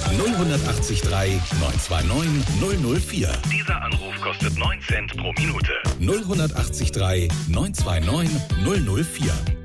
0803929 004. Dieser Anruf kostet 9 Cent pro Minute. 0803929 004.